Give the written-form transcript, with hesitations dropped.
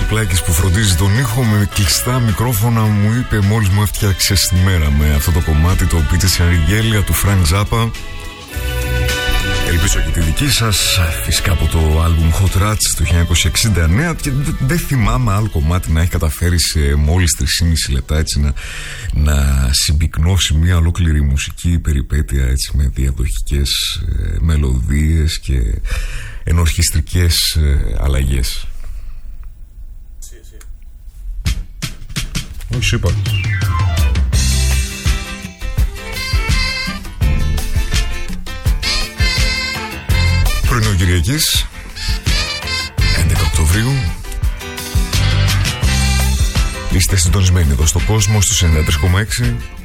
Κυκλάκης που φροντίζει τον ήχο με κλειστά μικρόφωνα μου είπε μόλις μου έφτιαξες τη μέρα με αυτό το κομμάτι, το Πίτσες Αριγέλια του Φρανκ Ζάπα. Ελπίζω και τη δική σας, φυσικά από το άλμπουμ Hot Rats του 1969, και δεν θυμάμαι άλλο κομμάτι να έχει καταφέρει σε μόλις 3,5 λεπτά έτσι να συμπυκνώσει μια ολόκληρη μουσική περιπέτεια έτσι, με διαδοχικές μελωδίες και ενορχιστρικές αλλαγές. Όχι, σου είπα. Πρωινό Κυριακής 11 Οκτωβρίου. Είστε συντονισμένοι εδώ στο κόσμο στους 93,6.